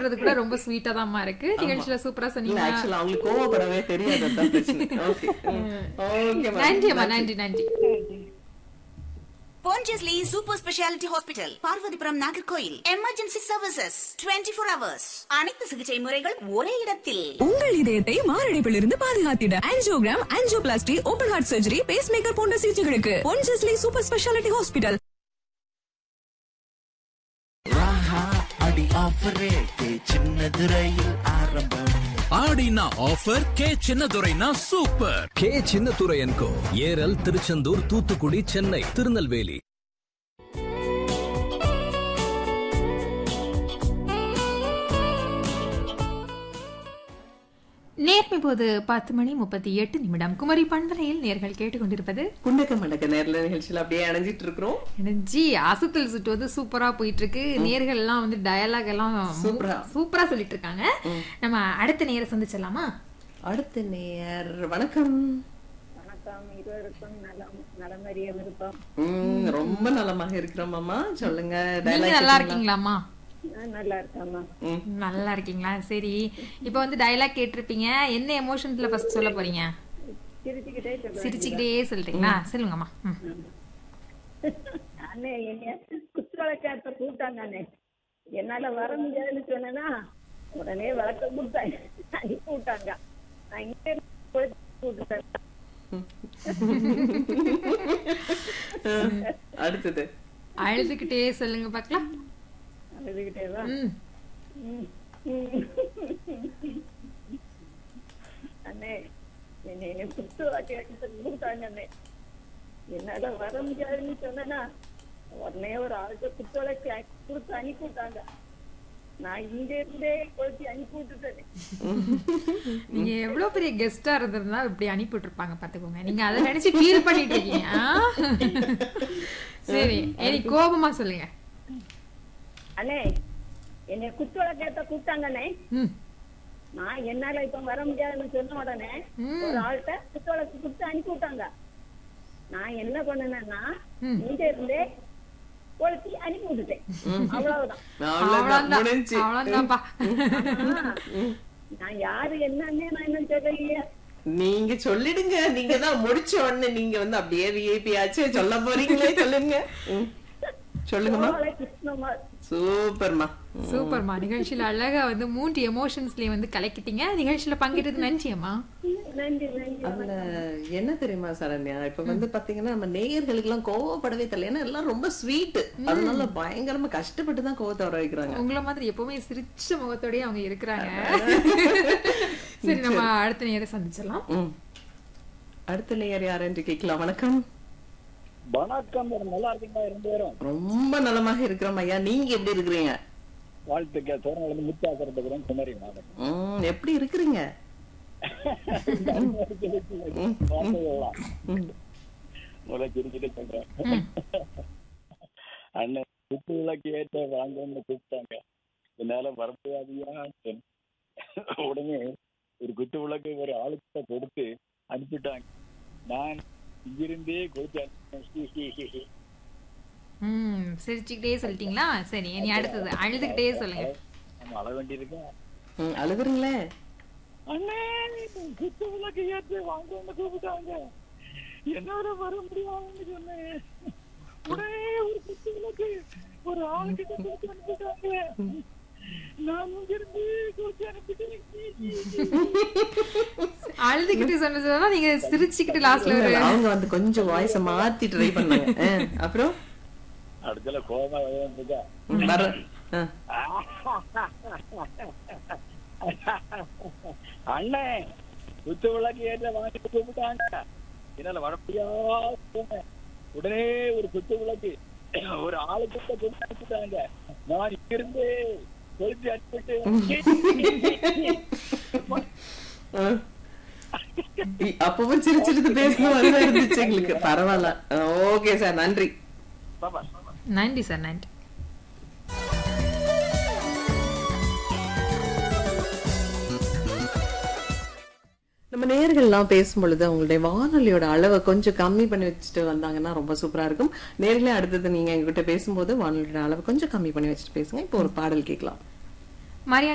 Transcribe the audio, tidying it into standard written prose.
சொல்றது கூட ரொம்ப ஸ்வீட்டா தான்மா இருக்கு. நிகழ்ச்சியில சூப்பரா சொன்னீங்க. ஆக்சுவலா அவங்களுக்கு கோவப்படவே தெரியாது. அதான் பிரச்சனை. Okay okay. நன்றி அம்மா, நன்றி நன்றி. Pondicherry Super Speciality Hospital, Parvathipuram, Nagercoil. Emergency services 24 hours. அனைத்து சிகிச்சை முறைகள் ஒரே இடத்தில். உங்கள் இதயத்தை மாரடைப்பிலிருந்து பாதுகாத்திட angiogram, angioplasty, open heart surgery, base maker போன்ற சிகிச்சைகளுக்கு பொன்ஜஸ்லி சூப்பர் ஸ்பெஷாலிட்டி ஹாஸ்பிட்டல். சின்னதுரையில் ஆரம்பம். ஆடினா offer K சின்னதுரைனா super. K Chinnadurai and கோ, ஏரல், திருச்செந்தூர், தூத்துக்குடி, சென்னை, திருநெல்வேலி. நேர்மை போது 10:38. குமரி பண்பலையில் நேர்கள் கேட்டுக்கொண்டிருப்பது குண்டக்க மண்டக்க நேர்ல நிகழ்ச்சியில அப்படியே அணைஞ்சிட்டு இருக்கிறோம். ஜி அசத்தல் சுட்டு வந்து சூப்பரா போயிட்டு இருக்கு. நேர்கள் எல்லாம் வந்து டயலாக் எல்லாம் சூப்பரா சொல்லிட்டு இருக்காங்க. நம்ம அடுத்த நேர சந்திச்சிடலாமா? அடுத்த நேர் வணக்கம். வணக்கம். இருவருக்கும் நலமறிய விருப்பம். ரொம்ப நலமாக இருக்கிறோம் அம்மா. சொல்லுங்க. நல்லா இருக்கீங்களாமா? நல்லா இருக்காமா. நல்லா இருக்கீங்களா? சரி, இப்ப வந்து டயலாக் கேட்டிருப்பீங்க. என்ன எமோஷன்ஸ்ல ஃபர்ஸ்ட் சொல்ல போறீங்க? சிரிச்சுக்கிட்டே சொல்றீங்களா? சொல்லுங்கம்மா. அண்ணே என்ன குத்துவழக்காட்ட கூட்டாங்க அண்ணே. என்னால வர முடியாதுன்னு சொன்னா உடனே வழக்க கூட்டாங்க, அனுப்பி விட்டாங்க. நான் இங்க கூட்டுட்டேன். அடுத்தது அழுதுகிட்டே சொல்லுங்க பாக்கலாம். அண்ணே என்ன குத்து வாக்கிட்டாங்க. என்னால வர முடியாதுன்னு சொன்னா உடனே ஒரு ஆளுக்கு குத்தோலை கொடுத்து அனுப்பிவிட்டாங்க. நான் இங்க இருந்தே கொளுத்தி அனுப்பி விட்டுட்டேன். நீங்க எவ்வளவு பெரிய கெஸ்டா இருந்திருந்தா இப்படி அனுப்பிட்டு இருப்பாங்க பாத்துக்கோங்க. நீங்க அதை நினைச்சு ஃபீல் பண்ணிட்டு இருக்கீங்க. சரி, எனக்கு கோபமா சொல்லுங்க. அண்ணே என்னை குத்தோலை கேட்ட கூப்பிட்டாங்கண்ணே. நான் என்னால இப்ப வர முடியாதுன்னு சொன்ன உடனே ஒரு ஆள்கிட்ட குத்தோலை கொடுத்து அனுப்பி விட்டாங்க. நான் என்ன பண்ணேன்னா இங்க இருந்தே கொளுத்தி அனுப்பி விட்டுட்டேன். அவ்வளவுதான். நான் யாரு என்னன்னே நான் என்ன தெரியல. நீங்க சொல்லிடுங்க. நீங்க தான் முடிச்ச உடனே நீங்க வந்து அப்படியே விஐபி ஆச்சு சொல்ல போறீங்களே. சொல்லுங்க சொல்லுங்கம்மா. சூப்பர்மா சூப்பர்மா. நிகழ்ச்சியில அழகா வந்து 3 எமோஷன்ஸ்லயே வந்து கலக்கிட்டீங்க. நிகழ்ச்சியில பங்கேற்றது நன்றி அம்மா. அதுல என்ன தெரியுமா சரண்யா, இப்ப வந்து பாத்தீங்கன்னா நம்ம நேயர்களுக்கு எல்லாம் கோவப்படவே தெரியல. ஏன்னா எல்லாம் ரொம்ப ஸ்வீட், அதனால பயங்கரமா கஷ்டப்பட்டு தான் கோவத்தை வர வைக்கிறாங்க. உங்களை மாதிரி எப்பவுமே சிரிச்ச முகத்தோடய அவங்க இருக்கிறாங்க. சரி, நம்ம அடுத்த நேரம் சந்திச்சிடலாம். அடுத்த நேயர் யார் என்று கேட்கலாம். வணக்கம். வணக்கம். நல்லா இருக்கீங்களா? 2 பேரும் ரொம்ப நலமாக இருக்கிறோம் ஐயா. நீங்க எப்படி இருக்கிறீங்க? வாழ்த்துக்கள். தோரணை முத்தாக்கிறதுக்கு குமரி மாவட்டம். எப்படி இருக்கிறீங்க? சிரிச்சுட்டு சொல்றேன். அண்ணன் குத்து விளக்கு ஏற்ற வாங்கன்னு கூப்பிட்டாங்க. என்னால வர முடியாதியா. உடனே ஒரு குத்து விளக்கு ஒரு ஆளுக்கிட்ட கொடுத்து அனுப்பிட்டாங்க. நான் இங்கிருந்தே கொடுத்து சிரிச்சுக்கிட்டே சொல்லிட்டீங்களா? சரி, இனி அடுத்தது அழுதுகிட்டே சொல்லுங்க. அழ வேண்டியிருக்கா? அழுகுறீங்களே. அண்ணே குத்து விளக்கு ஏற்று வாங்கன்னு கூப்பிட்டாங்க. என்னால வர முடியாதுன்னு சொன்னேன். உடனே ஒரு குத்து விளக்கு ஒரு ஆளுக்கிட்ட கொடுத்து அனுப்பிட்டாங்க. நான் இங்கிருந்து கொடுத்து அனுப்பிட்டேன். அழுதுகிட்டு சொன்னதுனால நீங்க சிரிச்சுக்கிட்டு லாஸ்ட்ல அவங்க வந்து கொஞ்சம் வாய்ஸ மாத்தி ட்ரை பண்ணாங்க. அப்புறம் அடுத்தல கோபமா இருக்கா? அண்ணே குத்து விளக்கு ஏற்ற வாங்கிட்டு கூப்பிட்டாங்க. என்னால வர முடியாது. உடனே ஒரு குத்து விளக்கு ஒரு ஆளுக்கிட்ட கொடுத்து அனுப்பிட்டாங்க. நான் இங்கிருந்து கொளுத்தி அனுப்பிட்டு அப்பவும் சிரிச்சிட்டு பேசணும் இருந்துச்சு எங்களுக்கு. பரவாயில்ல. ஓகே சார், நன்றி. நன்றி சார், நன்றி. நம்ம நேயர்கள்லாம் பேசும்பொழுது அவங்களுடைய வானொலியோட அளவை கொஞ்சம் கம்மி பண்ணி வச்சுட்டு வந்தாங்கன்னா ரொம்ப சூப்பரா இருக்கும். நேர்களே அடுத்தது நீங்க எங்ககிட்ட பேசும்போது வானொலியோட அளவை கொஞ்சம் கம்மி பண்ணி வச்சுட்டு பேசுங்க. இப்போ ஒரு பாடல் கேட்கலாம்.